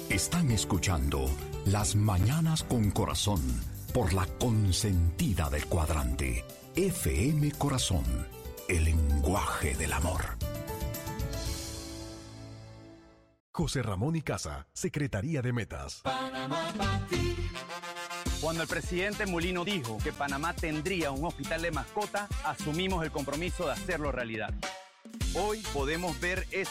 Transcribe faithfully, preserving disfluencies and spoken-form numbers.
Están escuchando Las Mañanas con Corazón por la consentida del cuadrante. F M Corazón, el lenguaje del amor. José Ramón y Casa, Secretaría de Metas. Panamá para ti. Cuando el presidente Mulino dijo que Panamá tendría un hospital de mascota, asumimos el compromiso de hacerlo realidad. Hoy podemos ver ese